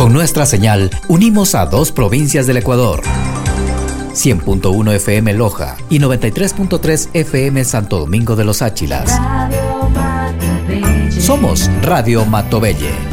Con nuestra señal, unimos a 2 provincias del Ecuador. 100.1 FM Loja y 93.3 FM Santo Domingo de los Áchilas. Somos Radio Matobelle.